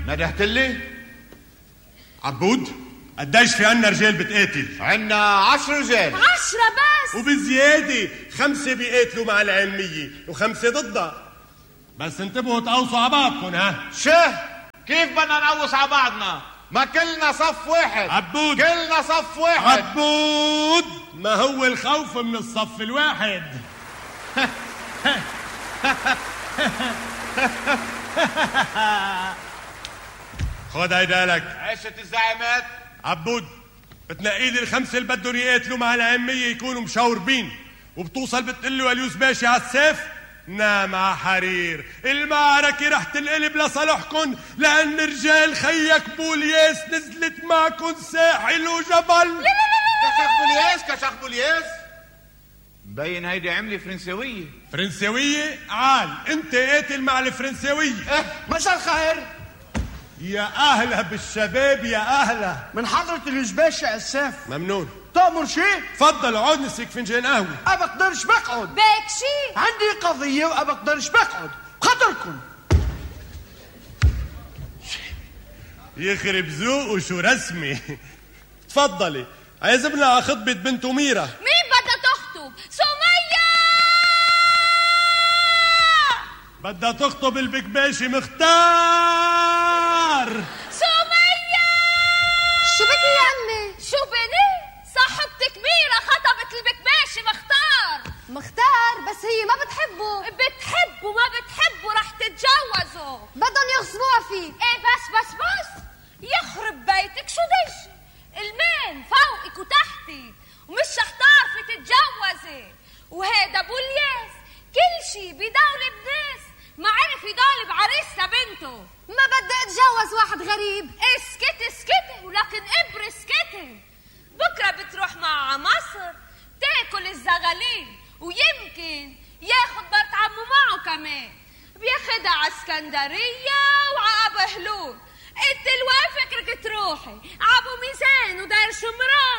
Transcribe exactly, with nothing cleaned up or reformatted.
ندهت لي عبود قديش في عنا رجال بتقاتل؟ عنا عشر رجال. عشرة بس؟ وبزيادة خمسة بيقاتلوا مع العلمية وخمسة ضدها. بس انتبهوا تقوصوا على بعضكم. ها شه كيف بدنا نقوص على بعضنا؟ ما كلنا صف واحد. عبود كلنا صف واحد. عبود ما هو الخوف من الصف الواحد. خد هيدا لك. عشت الزعيمات. عبود بتنقيلي الخمسة اللي بدهم يقاتلوا مع العامية يكونوا مشاوربين، وبتوصل بتقلي وليوس باشا على السيف نام على حرير. المعركة رح تنقلب لصالحكن لأن رجال خيك بولياس نزلت معكن ساحل وجبل. كشخ بولياس كشخ بولياس مبين هيدي عملة فرنساوية. فرنساوية؟ عال انت قاتل مع الفرنساوية. اه مساء الخير. يا أهلا بالشباب يا أهلا. من حضرة اليوسباشا عساف. ممنون. تأمر شيء؟ تفضل اقعد نسيك فنجان قهوة. أبا اقدرش بقعد. بيك شي عندي قضية وأبا اقدرش بقعد خاطركم. يخرب ذوقه شو رسمي. تفضلي عازمنا على خطبة بنته ميرا. مين بدها تخطب؟ سمية بدها تخطب البكباشي مختار. سمية شو بدي يا أمي؟ شو بني؟ صاحبتك ميرا خطبت البكباشي مختار. مختار بس هي ما بتحبه. بتحبه ما بتحبه رح تتجوزه. بدهم يغصبوها فيك. ايه بس بس بس يخرب بيتك شو دش المين فوقك وتحتك ومش رح تعرفي تتجوزي. وهيدا بولياس كل شي بدولة بناس ما عرف يضل بعريس لبنته. ما بدي اتجوز واحد غريب. اسكتي اسكتي ولكن ابر اسكتي. بكره بتروح معه على مصر تاكل الزغالين ويمكن ياخد بنت عمه معه كمان. بياخدها على اسكندريه وعلى ابو هلول. انت الوين فكرك تروحي؟ عبو ميزان وداير شمران